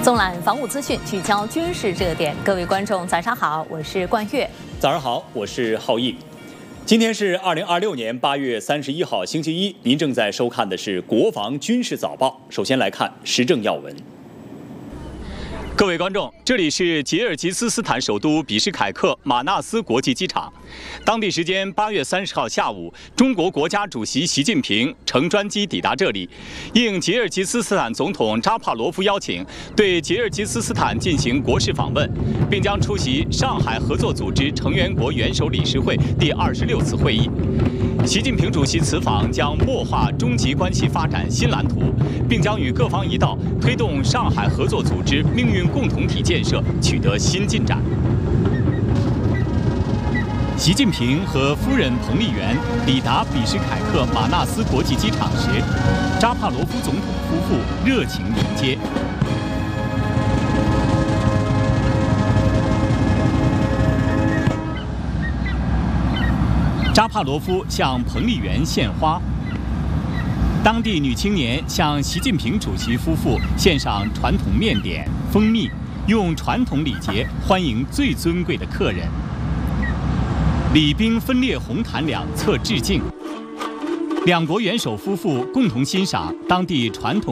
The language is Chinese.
纵览防务资讯，聚焦军事热点。各位观众，早上好，我是冠月。 早上好，我是浩毅。今天是2026年8月31号，星期一。您正在收看的是《国防军事早报》。首先来看时政要闻。各位观众，这里是吉尔吉斯斯坦首都比什凯克马纳斯国际机场。当地时间8月30号下午，中国国家主席习近平乘专机抵达这里，应吉尔吉斯斯坦总统扎帕罗夫邀请，对吉尔吉斯斯坦进行国事访问，并将出席上海合作组织成员国元首理事会第26次会议。习近平主席此访将擘画中吉关系发展新蓝图，并将与各方一道推动上海合作组织命运共同体建设取得新进展。习近平和夫人彭丽媛抵达比什凯克马纳斯国际机场时，扎帕罗夫总统夫妇热情迎接。扎帕罗夫向彭丽媛献花，当地女青年向习近平主席夫妇献上传统面点、蜂蜜，用传统礼节欢迎最尊贵的客人。礼兵分列红毯两侧致敬，两国元首夫妇共同欣赏当地传统